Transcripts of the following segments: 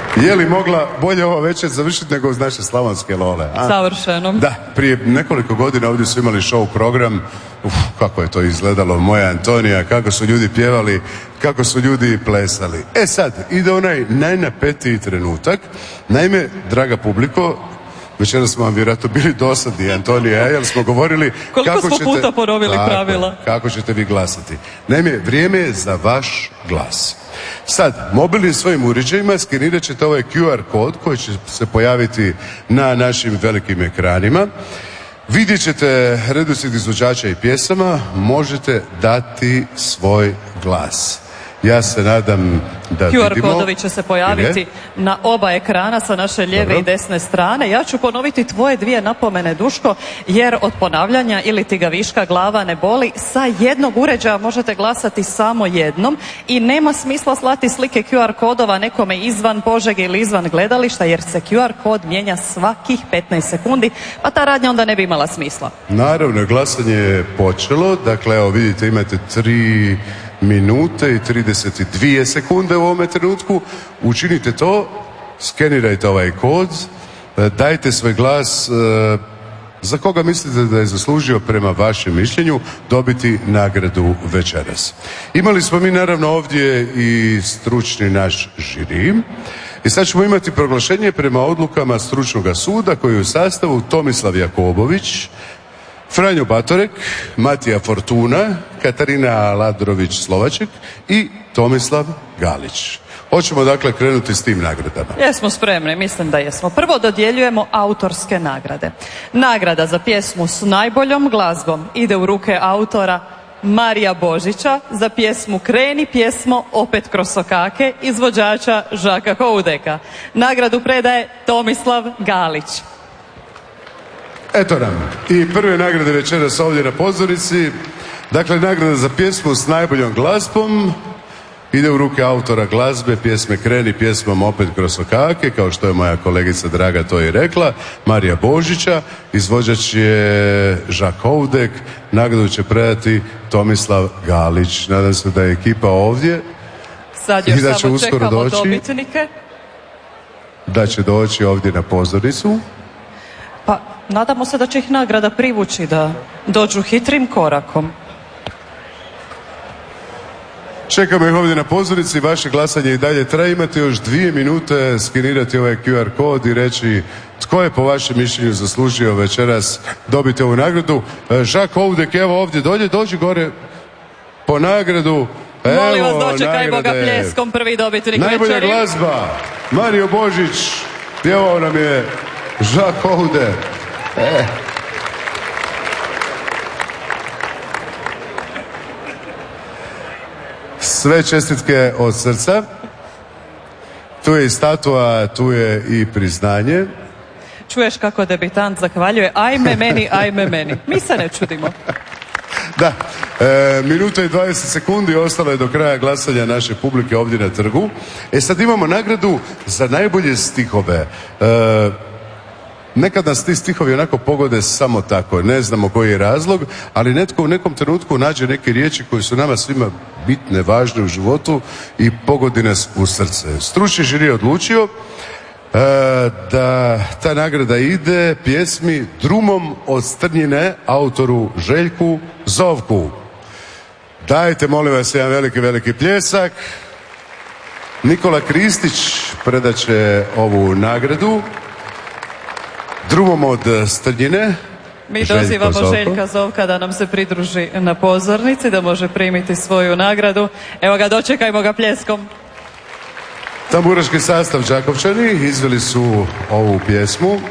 Je li mogla bolje ova večer završiti nego uz naše slavonske lole? A? Savršeno. Da, prije nekoliko godina ovdje su imali show program. Kako je to izgledalo, moja Antonija, kako su ljudi pjevali, kako su ljudi plesali. E sad, ide onaj najnapetiji trenutak. Naime, draga publiko, večeras smo vam vjerojatno bili dosadni, Antonija, jer smo govorili koliko smo puta ponovili pravila. Kako ćete vi glasati. Naime, vrijeme je za vaš glas. Sad, mobilnim svojim uređajima skenirat ćete ovaj QR kod koji će se pojaviti na našim velikim ekranima. Vidjet ćete redoslijed izvođača i pjesama, možete dati svoj glas. Ja se nadam da vidimo. QR kodovi će se pojaviti na oba ekrana sa naše lijeve i desne strane. Ja ću ponoviti tvoje dvije napomene, Duško, jer od ponavljanja ili ti ga viška glava ne boli. Sa jednog uređaja možete glasati samo jednom i nema smisla slati slike QR kodova nekome izvan Požege ili izvan gledališta, jer se QR kod mijenja svakih 15 sekundi, pa ta radnja onda ne bi imala smisla. Naravno, glasanje je počelo. Dakle, evo vidite, imate 3 minute i 32 sekunde u ovome trenutku. Učinite to, skenirajte ovaj kod, dajte svoj glas za koga mislite da je zaslužio prema vašem mišljenju dobiti nagradu večeras. Imali smo mi naravno ovdje i stručni naš žiri i sad ćemo imati proglašenje prema odlukama stručnog suda koji je u sastavu Tomislav Jakobović, Franjo Batorek, Matija Fortuna, Katarina Ladrović-Slovaček i Tomislav Galić. Hoćemo dakle krenuti s tim nagradama. Jesmo spremni, mislim da jesmo. Prvo dodjeljujemo autorske nagrade. Nagrada za pjesmu s najboljom glazbom ide u ruke autora Marija Božića, za pjesmu Kreni pjesmo opet kroz sokake izvođača Žaka Houdeka. Nagradu predaje Tomislav Galić. Eto nam i prve nagrade večeras ovdje na pozornici. Dakle, nagrada za pjesmu s najboljom glazbom ide u ruke autora glazbe pjesme Kreni pjesmom opet kroz sokake, kao što je moja kolegica draga to i rekla, Marija Božića. Izvođač je Žak Houdek. Nagradu će predati Tomislav Galić. Nadam se da je ekipa ovdje. Sad još samo čekamo dobitnike. Da će doći ovdje na pozornicu. Pa, nadamo se da će ih nagrada privući da dođu hitrim korakom. Čekamo ih ovdje na pozornici, vaše glasanje i dalje traje. Imate još 2 minute skenirati ovaj QR kod i reći tko je po vašem mišljenju zaslužio večeras dobiti ovu nagradu. Žak Houdek, evo ovdje dođi gore po nagradu. Molim vas, dočekajmo ga pljeskom, prvi dobitnik večeri. Najbolja glazba, Mario Božić, pjevao nam je Žak Houdek. Sve čestitke od srca. Tu je i statua, tu je i priznanje. Čuješ kako debitant zahvaljuje, ajme meni. Mi se ne čudimo. Da, minuta i 20 sekundi ostalo je do kraja glasanja naše publike ovdje na trgu. Sad imamo nagradu za najbolje stihove. Nekad nas ti stihovi onako pogode samo tako, ne znamo koji je razlog, ali netko u nekom trenutku nađe neke riječi koje su nama svima bitne, važne u životu i pogodi nas u srce. Stručni žiri je odlučio da ta nagrada ide pjesmi Drumom od Strnjine, autoru Željku Zovku. Dajte molim vas jedan veliki pljesak. Nikola Kristić predaće ovu nagradu. Drumom od Strnjine. Mi dozivamo Željka Zovka da nam se pridruži na pozornici, da može primiti svoju nagradu. Evo ga, dočekajmo ga pljeskom. Tamburaški sastav Đakovčani izveli su ovu pjesmu.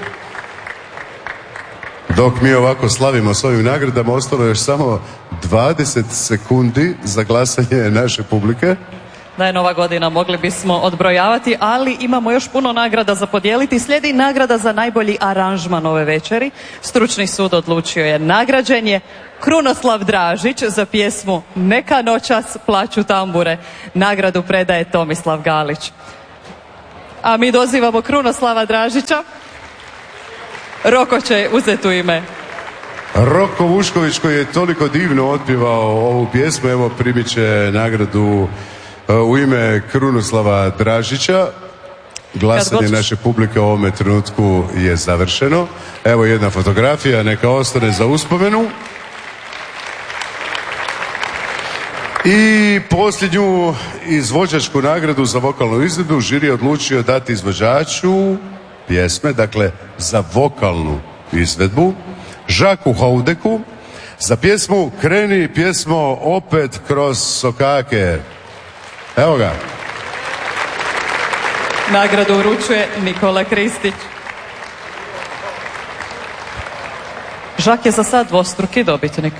Dok mi ovako slavimo s ovim nagradama, ostalo još samo 20 sekundi za glasanje naše publike. Da je nova godina, mogli bismo odbrojavati, ali imamo još puno nagrada za podijeliti. Slijedi nagrada za najbolji aranžman ove večeri. Stručni sud odlučio je, nagrađen je Krunoslav Dražić za pjesmu Neka noćas plaću tambure. Nagradu predaje Tomislav Galić. A mi dozivamo Krunoslava Dražića. Roko će uzeti u ime. Roko Vušković, koji je toliko divno otpjevao ovu pjesmu, evo primit će nagradu u ime Krunoslava Dražića. Glasanje naše publike u ovome trenutku je završeno. Evo jedna fotografija, neka ostane za uspomenu. I posljednju izvođačku nagradu za vokalnu izvedbu žiri je odlučio dati izvođaču pjesme, dakle za vokalnu izvedbu, Žaku Houdeku, za pjesmu Kreni pjesmo opet kroz sokake. Evo ga. Nagradu uručuje Nikola Kristić. Žak je za sad dvostruki dobitnik.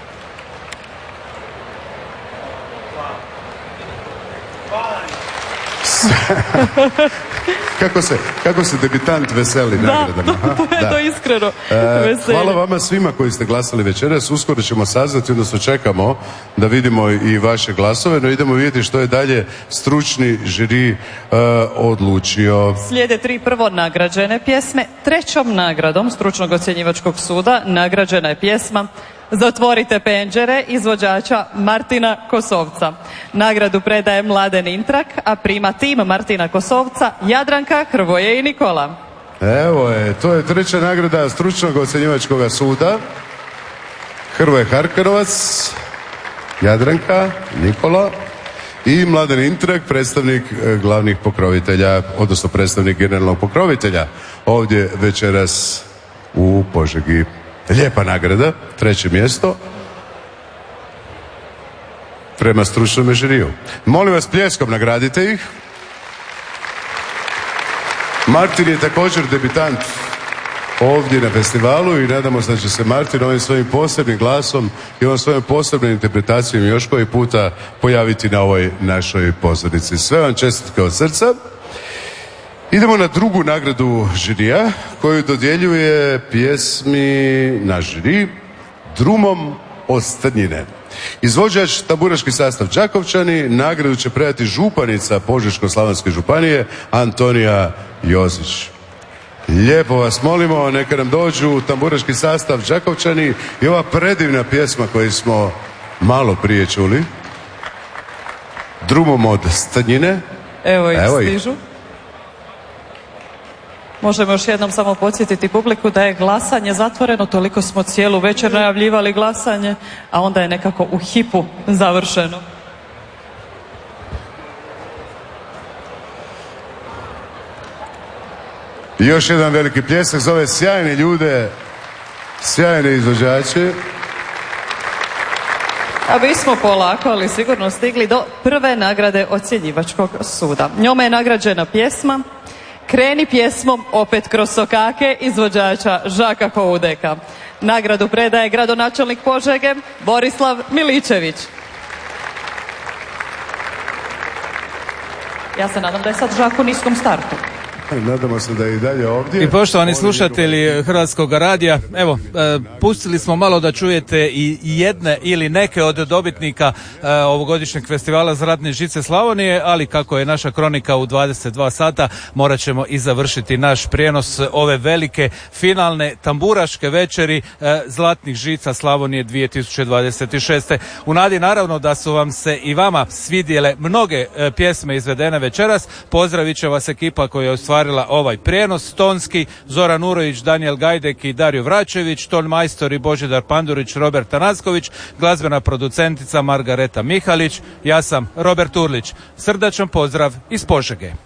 Kako se debitant veseli nagradama. Da, to je iskreno veselje. Hvala vama svima koji ste glasali večeras. Uskoro ćemo saznati, odnosno čekamo da vidimo i vaše glasove, no idemo vidjeti što je dalje stručni žiri odlučio. Slijede 3 prvo nagrađene pjesme. 3. nagradom stručnog ocjenjivačkog suda nagrađena je pjesma Zatvorite penđere izvođača Martina Kosovca. Nagradu predaje Mladen Intrak, a prima tim Martina Kosovca Jadranka, Hrvoje i Nikola. Evo je, to je 3. nagrada stručnog ocjenjivačkog suda. Hrvoje Harkarovac, Jadranka, Nikola i Mladen Intrak, predstavnik glavnih pokrovitelja, odnosno predstavnik generalnog pokrovitelja ovdje večeras u Požegi. Lijepa nagrada, 3. mjesto prema stručnom žiriju. Molim vas, pljeskom nagradite ih. Martin je također debitant ovdje na festivalu i nadamo se da će se Martin ovim svojim posebnim glasom i ovom svojom posebnom interpretacijom još koji puta pojaviti na ovoj našoj pozornici. Sve vam čestitke od srca. Idemo na 2. nagradu žirija koju dodjeljuje pjesmi na žiri Drumom od Strnjine. Izvođač tamburaški sastav Đakovčani, nagradu će predati županica Požeško-slavonske županije Antonija Jozić. Lijepo vas molimo, neka nam dođu tamburaški sastav Đakovčani i ova predivna pjesma koju smo malo prije čuli. Drumom od Strnjine. Evo ih stižu. Možemo još jednom samo podsjetiti publiku da je glasanje zatvoreno, toliko smo cijelu večer najavljivali glasanje, a onda je nekako u hipu završeno. I još jedan veliki pljesak za ove sjajne ljude, sjajne izvođače. A mi smo polako, ali sigurno stigli do 1. nagrade ocjenjivačkog suda. Njome je nagrađena pjesma Kreni pjesmom opet kroz sokake izvođača Žaka Houdeka. Nagradu predaje gradonačelnik Požege Borislav Miličević. Ja se nadam da je sad Žak u niskom startu. Nadamo se da je i dalje ovdje. I poštovani slušatelji Hrvatskog radija, evo, pustili smo malo da čujete i jedne ili neke od dobitnika ovogodišnjeg festivala Zlatne žice Slavonije, ali kako je naša kronika u 22 sata, morat ćemo i završiti naš prijenos ove velike finalne tamburaške večeri Zlatnih žica Slavonije 2026. U nadi naravno da su vam se i vama svidjele mnoge pjesme izvedene večeras. Pozdravit će vas ekipa koja je ostvarila ovaj prijenos, tonski Zoran Urović, Daniel Gajdek i Dario Vračević, ton majstor i Božidar Pandurić, Robert Tanasković, glazbena producentica Margareta Mihalić, ja sam Robert Urlić. Srdačan pozdrav iz Požege.